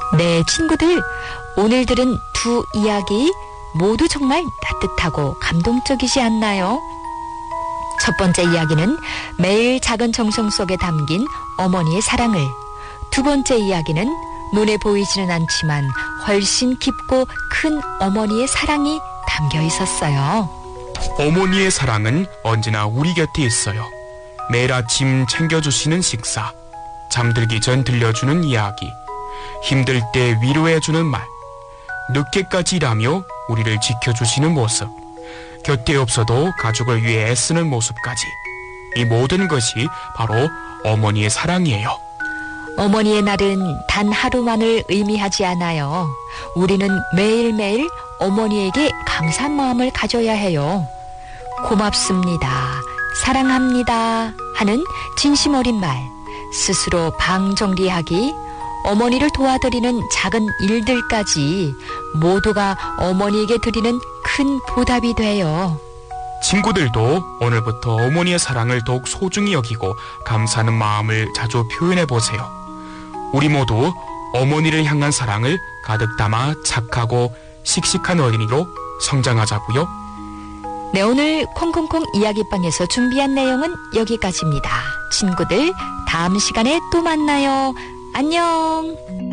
네, 친구들, 오늘 들은 두 이야기 모두 정말 따뜻하고 감동적이지 않나요? 첫 번째 이야기는 매일 작은 정성 속에 담긴 어머니의 사랑을, 두 번째 이야기는 눈에 보이지는 않지만 훨씬 깊고 큰 어머니의 사랑이 담겨 있었어요. 어머니의 사랑은 언제나 우리 곁에 있어요. 매일 아침 챙겨주시는 식사, 잠들기 전 들려주는 이야기, 힘들 때 위로해주는 말, 늦게까지 일하며 우리를 지켜주시는 모습, 곁에 없어도 가족을 위해 애쓰는 모습까지, 이 모든 것이 바로 어머니의 사랑이에요. 어머니의 날은 단 하루만을 의미하지 않아요. 우리는 매일매일 어머니에게 감사한 마음을 가져야 해요. 고맙습니다, 사랑합니다 하는 진심 어린 말, 스스로 방 정리하기, 어머니를 도와드리는 작은 일들까지 모두가 어머니에게 드리는 큰 보답이 돼요. 친구들도 오늘부터 어머니의 사랑을 더욱 소중히 여기고 감사하는 마음을 자주 표현해보세요. 우리 모두 어머니를 향한 사랑을 가득 담아 착하고 씩씩한 어린이로 성장하자고요. 네, 오늘 콩콩콩 이야기방에서 준비한 내용은 여기까지입니다. 친구들, 다음 시간에 또 만나요. 안녕.